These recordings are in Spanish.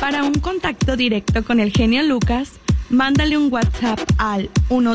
Para un contacto directo con el genio Lucas, mándale un WhatsApp al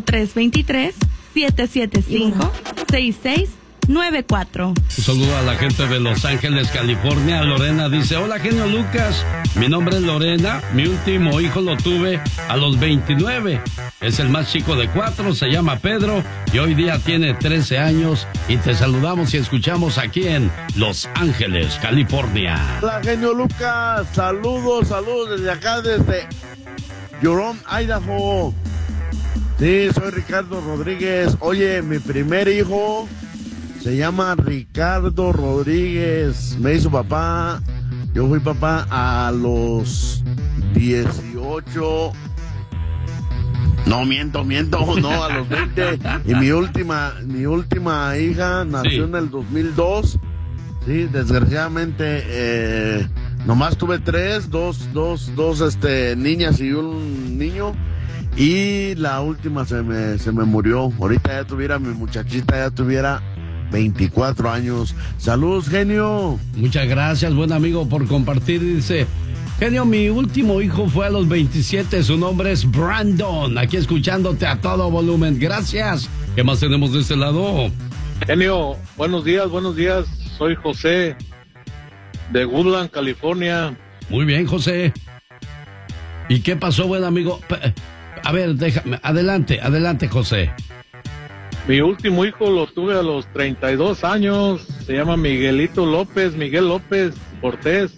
1323-775-6694. Un saludo a la gente de Los Ángeles, California. Lorena dice: hola, genio Lucas, mi nombre es Lorena, mi último hijo lo tuve a los 29, es el más chico de 4, se llama Pedro y hoy día tiene 13 años y te saludamos y escuchamos aquí en Los Ángeles, California. Hola, genio Lucas, saludos desde acá, desde Jerome, Idaho. Sí, soy Ricardo Rodríguez. Oye, mi primer hijo se llama Ricardo Rodríguez, me hizo papá. Yo fui papá a los 18. No, miento, no, a los 20. Y mi última hija nació en el 2002. Sí, desgraciadamente, nomás tuve 3, dos niñas y un niño. Y la última se me murió. Ahorita ya tuviera, mi muchachita ya tuviera 24 años. Saludos, genio. Muchas gracias, buen amigo, por compartir. Dice: genio, mi último hijo fue a los 27, su nombre es Brandon. Aquí escuchándote a todo volumen. Gracias. ¿Qué más tenemos de este lado? Genio, buenos días. Soy José, de Woodland, California. Muy bien, José. ¿Y qué pasó, buen amigo? A ver, déjame. Adelante, José. Mi último hijo lo tuve a los 32 años. Se llama Miguel López Cortés.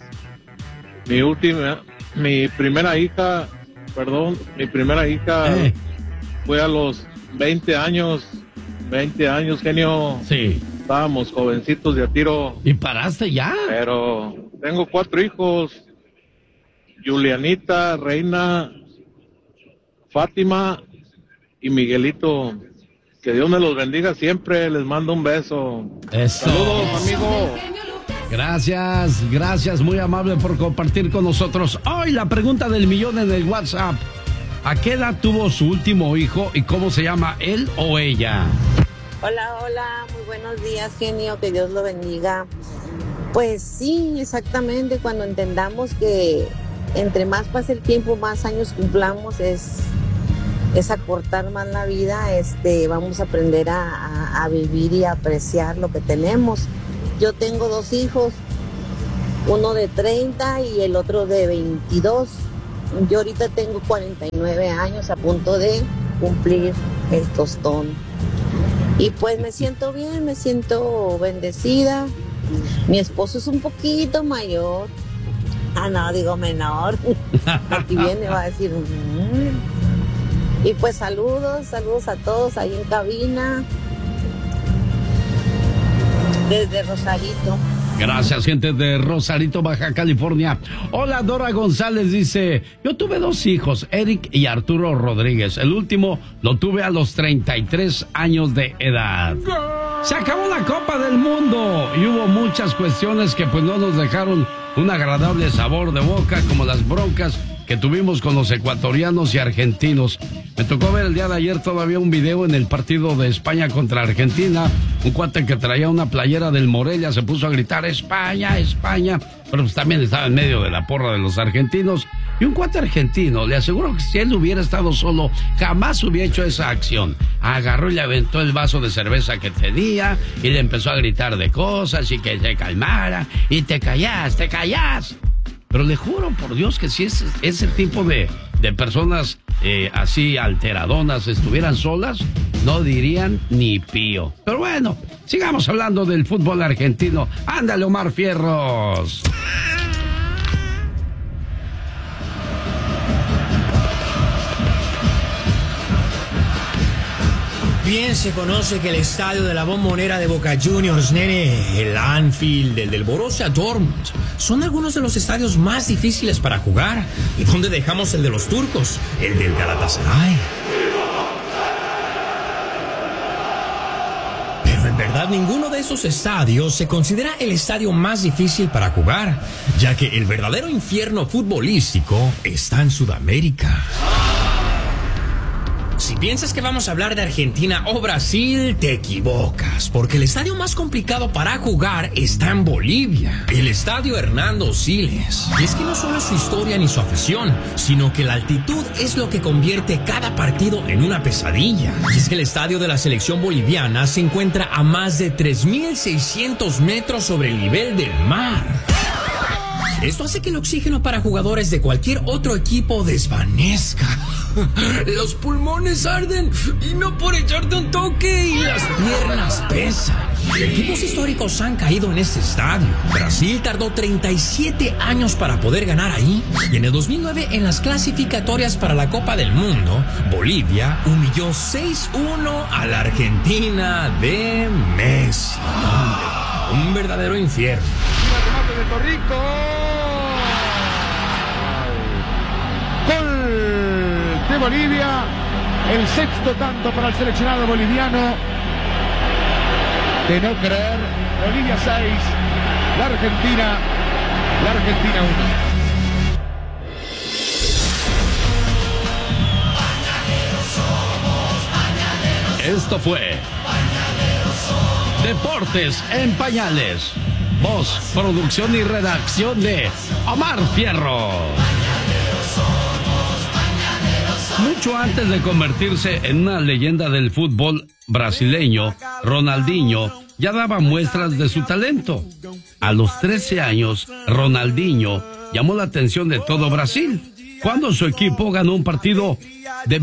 Mi primera hija fue a los 20 años, genio. Sí. Estábamos jovencitos de a tiro. ¿Y paraste ya? Pero tengo 4 hijos: Julianita, Reina, Fátima y Miguelito. Que Dios me los bendiga siempre, les mando un beso. Eso. Saludos, amigo. Gracias, muy amable por compartir con nosotros. Hoy la pregunta del millón en el WhatsApp: ¿a qué edad tuvo su último hijo y cómo se llama él o ella? Hola, muy buenos días, genio, que Dios lo bendiga. Pues sí, exactamente, cuando entendamos que entre más pase el tiempo, más años cumplamos, es acortar más la vida, vamos a aprender a vivir y a apreciar lo que tenemos. Yo tengo 2 hijos, uno de 30 y el otro de 22. Yo ahorita tengo 49 años, a punto de cumplir el tostón. Y pues me siento bien, me siento bendecida. Mi esposo es un poquito mayor. Digo menor. Aquí viene, va a decir... Y pues saludos a todos ahí en cabina, desde Rosarito. Gracias, gente de Rosarito, Baja California. Hola, Dora González dice: yo tuve 2 hijos, Eric y Arturo Rodríguez. El último lo tuve a los 33 años de edad. Se acabó la Copa del Mundo y hubo muchas cuestiones que pues no nos dejaron un agradable sabor de boca, como las broncas que tuvimos con los ecuatorianos y argentinos. Me tocó ver el día de ayer todavía un video en el partido de España contra Argentina. Un cuate que traía una playera del Morelia se puso a gritar España, España, pero pues también estaba en medio de la porra de los argentinos. Y un cuate argentino, le aseguro que si él hubiera estado solo, jamás hubiera hecho esa acción. Agarró y le aventó el vaso de cerveza que tenía y le empezó a gritar de cosas y que se calmara y te callás. Pero le juro por Dios que si ese tipo de personas así alteradonas estuvieran solas, no dirían ni pío. Pero bueno, sigamos hablando del fútbol argentino. Ándale, Omar Fierros. Bien se conoce que el estadio de la Bombonera de Boca Juniors, nene, el Anfield, el del Borussia Dortmund, son algunos de los estadios más difíciles para jugar. ¿Y dónde dejamos el de los turcos? El del Galatasaray. Pero en verdad ninguno de esos estadios se considera el estadio más difícil para jugar, ya que el verdadero infierno futbolístico está en Sudamérica. Si piensas que vamos a hablar de Argentina o Brasil, te equivocas, porque el estadio más complicado para jugar está en Bolivia, el estadio Hernando Siles. Y es que no solo es su historia ni su afición, sino que la altitud es lo que convierte cada partido en una pesadilla. Y es que el estadio de la selección boliviana se encuentra a más de 3.600 metros sobre el nivel del mar. Esto hace que el oxígeno para jugadores de cualquier otro equipo desvanezca. Los pulmones arden y no por echarte un toque y las piernas pesan. Equipos históricos han caído en este estadio. Brasil tardó 37 años para poder ganar ahí. Y en el 2009, en las clasificatorias para la Copa del Mundo, Bolivia humilló 6-1 a la Argentina de Messi. Un verdadero infierno. Remate de Torrico. Gol de Bolivia, el sexto tanto para el seleccionado boliviano. De no creer, Bolivia 6, la Argentina 1. Esto fue Deportes en Pañales. Voz, producción y redacción de Omar Fierro. Mucho antes de convertirse en una leyenda del fútbol brasileño, Ronaldinho ya daba muestras de su talento. A los 13 años, Ronaldinho llamó la atención de todo Brasil, cuando su equipo ganó un partido de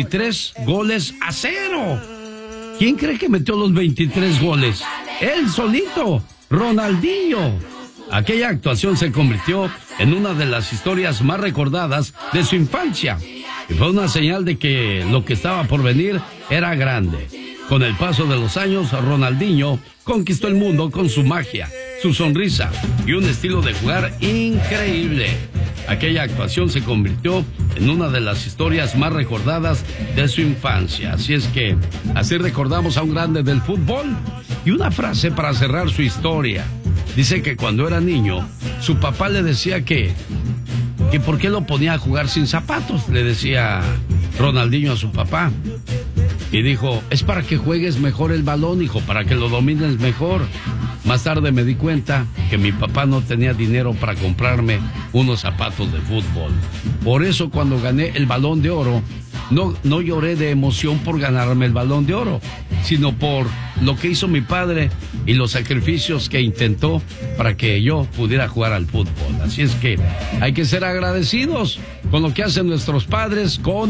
23-0. ¿Quién cree que metió los 23 goles? Él solito, Ronaldinho. Aquella actuación se convirtió en una de las historias más recordadas de su infancia. Y fue una señal de que lo que estaba por venir era grande. Con el paso de los años, Ronaldinho conquistó el mundo con su magia, su sonrisa y un estilo de jugar increíble. Aquella actuación se convirtió en una de las historias más recordadas de su infancia. Así es que así recordamos a un grande del fútbol. Y una frase para cerrar su historia. Dice que cuando era niño, su papá le decía que por qué lo ponía a jugar sin zapatos, le decía Ronaldinho a su papá. Y dijo, es para que juegues mejor el balón, hijo, para que lo domines mejor. Más tarde me di cuenta que mi papá no tenía dinero para comprarme unos zapatos de fútbol. Por eso cuando gané el Balón de Oro, no lloré de emoción por ganarme el Balón de Oro, sino por lo que hizo mi padre y los sacrificios que intentó para que yo pudiera jugar al fútbol. Así es que hay que ser agradecidos con lo que hacen nuestros padres, con